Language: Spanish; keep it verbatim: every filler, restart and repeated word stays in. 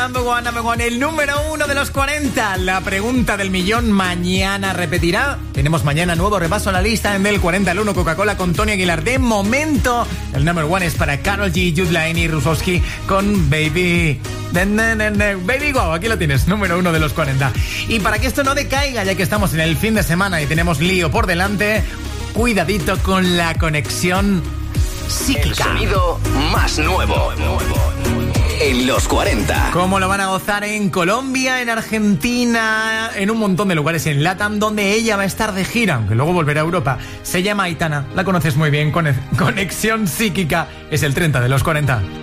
number one, number one, el número uno de los cuarenta. La pregunta del millón mañana repetirá. Tenemos mañana nuevo repaso a la lista en del cuarenta al uno Coca-Cola con Tony Aguilar. De momento, el number one es para Karol G, Jude Lain y Rusowski con Baby. Baby Go, aquí lo tienes, número uno de los cuarenta. Y para que esto no decaiga, ya que estamos en el fin de semana y tenemos lío por delante, cuidadito con la conexión psíquica. El sonido más nuevo en los cuarenta. ¿Cómo lo van a gozar en Colombia, en Argentina, en un montón de lugares en LATAM, donde ella va a estar de gira, aunque luego volverá a Europa? Se llama Aitana, la conoces muy bien. Conexión psíquica es el treinta de los cuarenta.